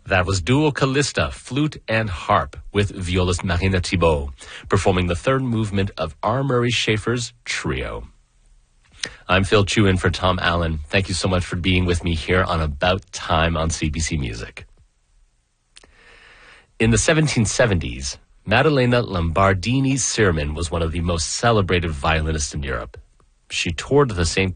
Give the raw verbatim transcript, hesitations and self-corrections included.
That was Duo Callista, flute and harp, with violist Marina Thibault, performing the third movement of R. Murray Schafer's Trio. I'm Phil Chu in for Tom Allen. Thank you so much for being with me here on About Time on C B C Music. In the seventeen seventies, Maddalena Lombardini-Sirman was one of the most celebrated violinists in Europe. She toured the Saint